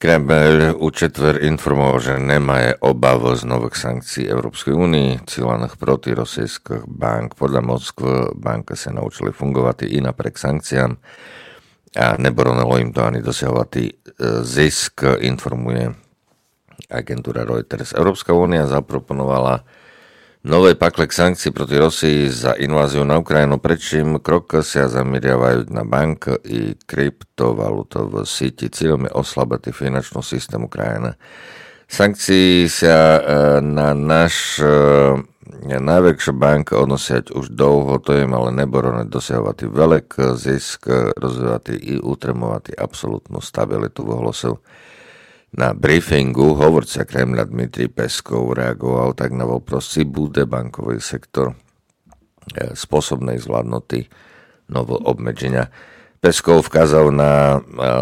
Kreml u četver informoval, že nemaje obavu z nových sankcií Európskej únii cílených proti rosijských bank. Podľa Moskvy banky sa naučili fungovať i napriek sankciám a nebronilo im to ani dosiahovať zisk, informuje agentúra Reuters. Európska únia zaproponovala nové paklek sankcií proti Rosii za inváziu na Ukrajinu, pričím krok sa zameriavajú na bank i kryptovalutové síti. Cieľom je oslabať finančný systém Ukrajiny. Sankcií sa na náš najväčšia banka odnosiať už dlouho, to je ale neboroné dosiahovať veľký zisk, rozvíjať i utremovať absolútnu stabilitu v ohlasu. Na briefingu hovorca Kremľa Dmitrij Peskov reagoval tak na voпрос, si bude bankový sektor spôsobný zvládnuty nové obmedzenia. Peskov vkázal na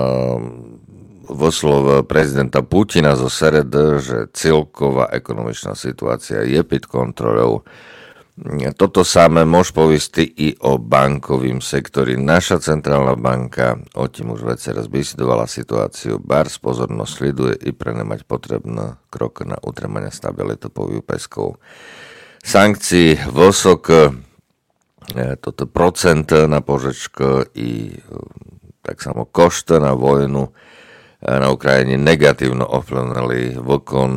voslov prezidenta Putina zo sredy, že celková ekonomičná situácia je pod kontrolou. Toto samé môže povieť i o bankovým sektori. Naša centrálna banka o tým už večeraz vysledovala situáciu, bar z pozornosť sleduje i prenemať potrebné kroky na utremanie stability, povie Peskov. Sankcií vysok, toto procent na požičku i tak samo košty na vojnu na Ukrajine negatívno ovplyvnili výkon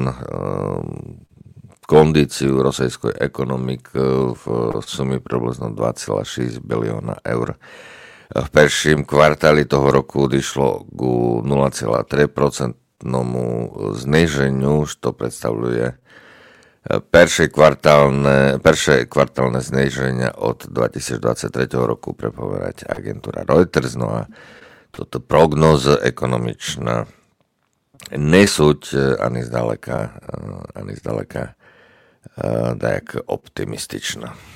kondíciu rosijskej ekonomiky v sumi približno 2,6 bilióna eur. V prvším kvartáli toho roku odišlo ku 0,3% zniženiu, čo predstavuje prvé kvartálne zniženia od 2023 roku, prepovedať agentúra Reuters. No a toto prognóza ekonomičná nesúť ani zdaleka tak optimističná.